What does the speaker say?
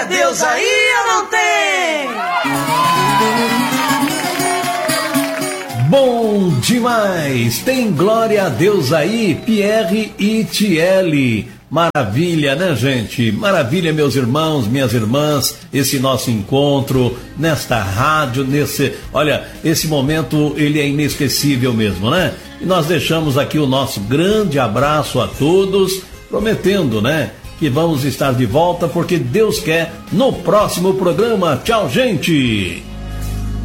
a Deus aí ou não tem? Bom demais! Tem glória a Deus aí, Pierre e Tiele. Maravilha, né, gente? Maravilha, meus irmãos, minhas irmãs, esse nosso encontro nesta rádio, olha, esse momento, ele é inesquecível mesmo, né? E nós deixamos aqui o nosso grande abraço a todos, prometendo, né, que vamos estar de volta, porque Deus quer, no próximo programa. Tchau, gente!